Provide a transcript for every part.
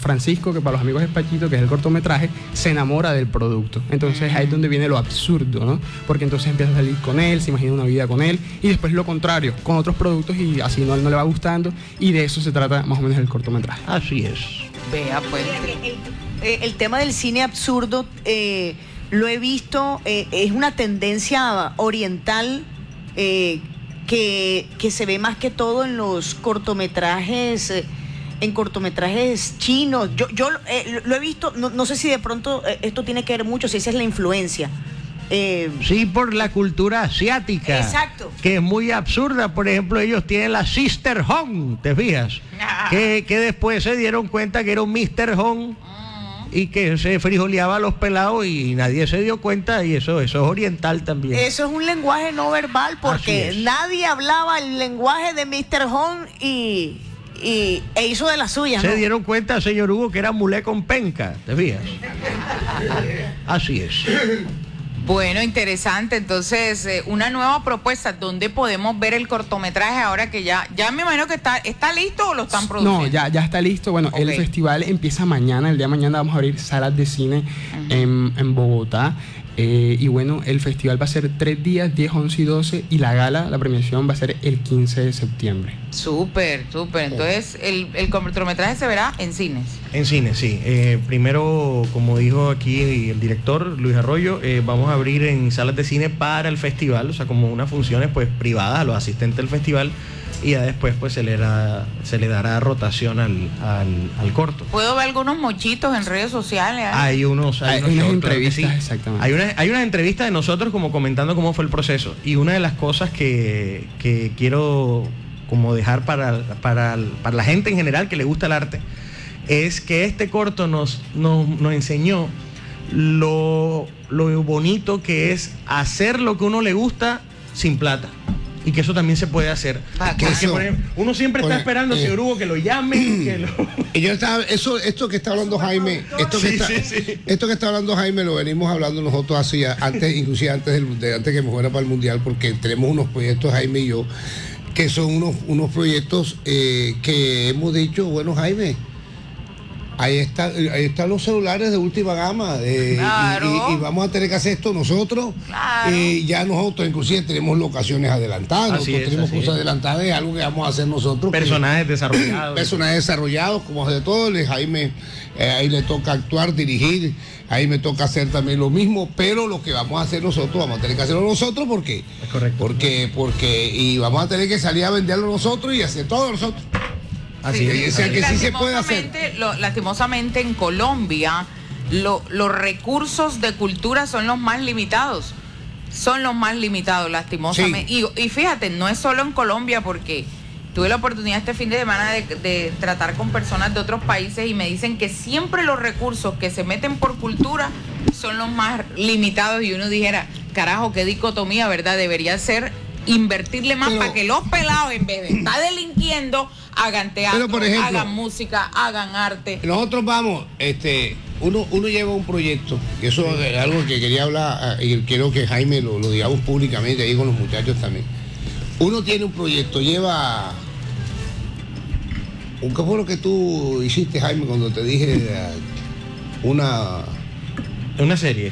Francisco, que para los amigos es Pachito, que es el cortometraje, se enamora del producto. Entonces ahí es donde viene lo absurdo, ¿no? Porque entonces empieza a salir con él, se imagina una vida con él, y después lo contrario, con otros productos, y así no le va gustando, y de eso se trata más o menos el cortometraje. Así es. Vea, pues. El tema del cine absurdo, lo he visto, es una tendencia oriental que se ve más que todo en los cortometrajes, en cortometrajes chinos. Yo lo he visto, no sé si de pronto esto tiene que ver mucho, si esa es la influencia. Sí, por la cultura asiática. Exacto. Que es muy absurda. Por ejemplo, ellos tienen la Sister Hong, ¿te fijas? Que después se dieron cuenta que era un Mr. Hong y que se frijoleaba a los pelados y nadie se dio cuenta, y eso es oriental también. Eso es un lenguaje no verbal, porque nadie hablaba el lenguaje de Mr. Hong e hizo de la suya, Se ¿no? dieron cuenta, señor Hugo, que era mulé con penca, ¿te fijas? Así es. Bueno, interesante. Entonces, una nueva propuesta. ¿Dónde podemos ver el cortometraje ahora que ya me imagino que está listo o lo están produciendo? No, ya está listo. Bueno, el festival empieza mañana. El día de mañana vamos a abrir salas de cine en Bogotá. Y bueno, el festival va a ser 3 días, 10, 11 y 12, y la gala, la premiación va a ser el 15 de septiembre. Súper. Entonces, el cortometraje se verá en cines. En cines, sí. Primero, como dijo aquí el director Luis Arroyo, vamos a abrir en salas de cine para el festival, o sea, como unas funciones pues privadas a los asistentes del festival, y ya después pues se le dará rotación al corto. ¿Puedo ver algunos mochitos en redes sociales? Hay unas entrevistas, sí. exactamente. Hay unas entrevistas de nosotros como comentando cómo fue el proceso, y una de las cosas que quiero como dejar para la gente en general que le gusta el arte es que este corto nos enseñó lo bonito que es hacer lo que uno le gusta sin plata. Y que eso también se puede hacer. Porque, por ejemplo, uno siempre está esperando, señor Hugo, que lo llamen. Y yo estaba, esto que está hablando Jaime, esto que está hablando Jaime lo venimos hablando nosotros inclusive antes que me fuera para el Mundial, porque tenemos unos proyectos, Jaime y yo, que son unos proyectos que hemos dicho, bueno, Jaime, ahí están los celulares de última gama, claro. y vamos a tener que hacer esto nosotros. Claro. Ya nosotros inclusive tenemos locaciones adelantadas, tenemos cosas adelantadas, es algo que vamos a hacer nosotros. Personajes desarrollados, como de todo. Jaime, ahí le toca actuar, dirigir, ahí me toca hacer también lo mismo, pero lo que vamos a hacer nosotros, vamos a tener que hacerlo nosotros, porque es correcto. Y vamos a tener que salir a venderlo nosotros y hacer todo nosotros. Así es. O sea, que sí se puede hacer. Lastimosamente en Colombia los recursos de cultura son los más limitados. Lastimosamente. Sí. Y fíjate, no es solo en Colombia, porque tuve la oportunidad este fin de semana de tratar con personas de otros países y me dicen que siempre los recursos que se meten por cultura son los más limitados, y uno dijera, carajo, qué dicotomía, ¿verdad? Debería ser invertirle más para que los pelados, en vez de estar delinquiendo, hagan teatro, por ejemplo, hagan música, hagan arte. Nosotros vamos, uno lleva un proyecto, y eso es algo que quería hablar, y quiero que Jaime lo digamos públicamente ahí con los muchachos también. Uno tiene un proyecto, lleva... ¿Qué fue lo que tú hiciste, Jaime, cuando te dije una serie?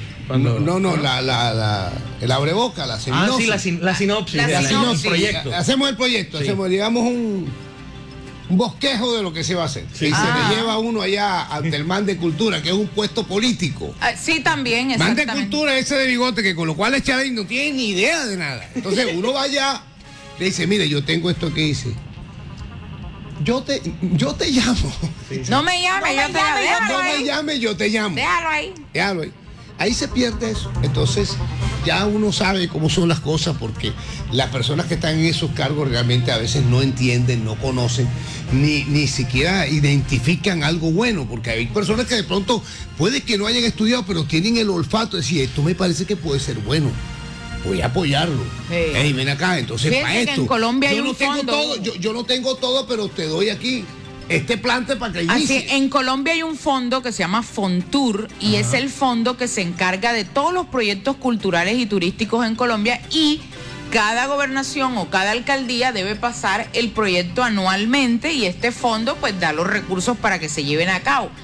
El abreboca, la sinopsis. La sinopsis. El proyecto. Hacemos el proyecto, digamos un bosquejo de lo que se va a hacer. Sí. Y se le lleva uno allá ante el man de cultura, que es un puesto político. Sí, también, Man de exactamente. cultura ese de bigote, que con lo cual Chávez no tiene ni idea de nada. Entonces uno va allá, le dice, mire, yo tengo esto que hice. Yo te llamo. Sí. No me llame, yo te llamo. Déjalo ahí. Ahí se pierde eso. Entonces ya uno sabe cómo son las cosas, porque las personas que están en esos cargos realmente a veces no entienden, no conocen, ni siquiera identifican algo bueno, porque hay personas que de pronto puede que no hayan estudiado, pero tienen el olfato de decir, esto me parece que puede ser bueno, voy a apoyarlo. Hey, ven acá, entonces para esto. En Colombia hay un fondo. Yo no tengo todo, pero te doy aquí este plante para que inicie. Así, en Colombia hay un fondo que se llama Fontur, y es el fondo que se encarga de todos los proyectos culturales y turísticos en Colombia, y cada gobernación o cada alcaldía debe pasar el proyecto anualmente, y este fondo pues da los recursos para que se lleven a cabo.